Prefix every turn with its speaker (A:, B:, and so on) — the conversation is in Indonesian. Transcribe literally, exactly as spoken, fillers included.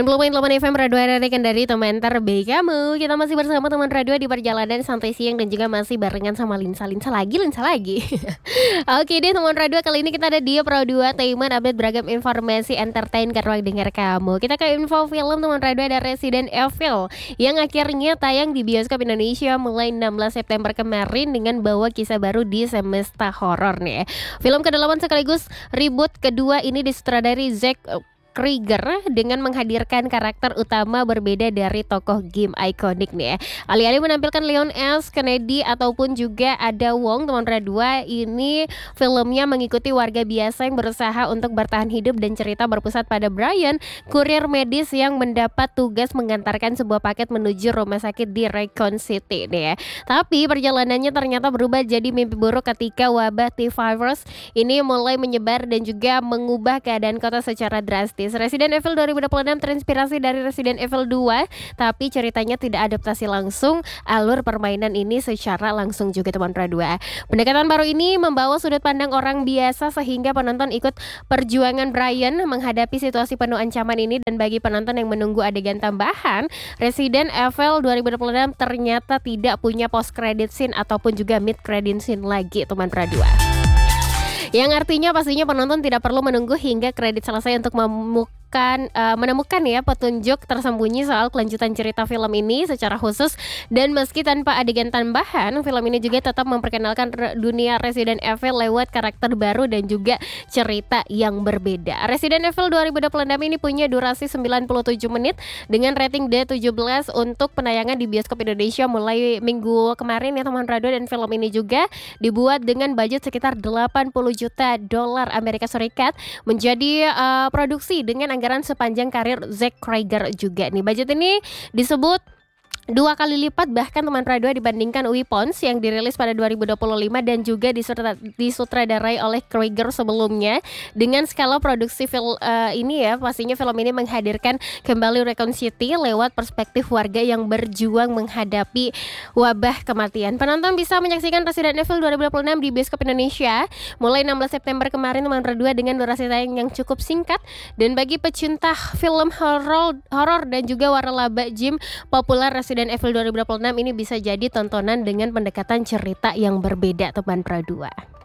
A: sembilan puluh koma delapan F M Radio R R I Kendari, teman terbaik kamu. Kita masih bersama teman radio di perjalanan santai siang dan juga masih barengan sama Linsa, Linsa lagi, Linsa lagi. Oke deh teman radio, kali ini kita ada di Pro dua Taiman, update beragam informasi entertain ke ruang dengar kamu. Kita ke info film teman radio, ada Resident Evil yang akhirnya tayang di bioskop Indonesia mulai enam belas September kemarin dengan bawa kisah baru di semesta horor nih. Film kedelapan sekaligus reboot kedua ini disutradari Zack Krieger dengan menghadirkan karakter utama berbeda dari tokoh game ikonik nih ya. Alih-alih menampilkan Leon S. Kennedy ataupun juga ada Wong, teman dua, ini filmnya mengikuti warga biasa yang berusaha untuk bertahan hidup dan cerita berpusat pada Brian, kurir medis yang mendapat tugas mengantarkan sebuah paket menuju rumah sakit di Raccoon City nih ya. Tapi perjalanannya ternyata berubah jadi mimpi buruk ketika wabah T-virus ini mulai menyebar dan juga mengubah keadaan kota secara drastis. Resident Evil dua ribu dua puluh enam terinspirasi dari Resident Evil dua, tapi ceritanya tidak adaptasi langsung alur permainan ini secara langsung juga teman dua. Pendekatan baru ini membawa sudut pandang orang biasa sehingga penonton ikut perjuangan Brian menghadapi situasi penuh ancaman ini, dan bagi penonton yang menunggu adegan tambahan, Resident Evil dua ribu dua puluh enam ternyata tidak punya post credit scene ataupun juga mid credit scene lagi teman dua. Yang artinya pastinya penonton tidak perlu menunggu hingga kredit selesai untuk menemukan uh, menemukan ya petunjuk tersembunyi soal kelanjutan cerita film ini secara khusus. Dan meski tanpa adegan tambahan, film ini juga tetap memperkenalkan re- dunia Resident Evil lewat karakter baru dan juga cerita yang berbeda. Resident Evil dua ribu dua puluh enam ini punya durasi sembilan puluh tujuh menit dengan rating D tujuh belas untuk penayangan di bioskop Indonesia mulai minggu kemarin ya teman radio, dan film ini juga dibuat dengan budget sekitar delapan puluh juta dolar Amerika Serikat, menjadi uh, produksi dengan anggaran sepanjang karir Zack Krieger juga nih. Budget ini disebut dua kali lipat bahkan teman radio dibandingkan Weapons yang dirilis pada dua ribu dua puluh lima dan juga disutra- disutradarai oleh Krieger sebelumnya. Dengan skala produksi film uh, ini ya, pastinya film ini menghadirkan kembali Raccoon City lewat perspektif warga yang berjuang menghadapi wabah kematian. Penonton bisa menyaksikan Resident Evil dua ribu dua puluh enam di bioskop Indonesia mulai enam belas September kemarin teman radio, dengan durasi tayang yang cukup singkat, dan bagi pecinta film horor horor dan juga waralaba game populer, Resident Evil dua ribu dua puluh enam ini bisa jadi tontonan dengan pendekatan cerita yang berbeda teman Pro dua.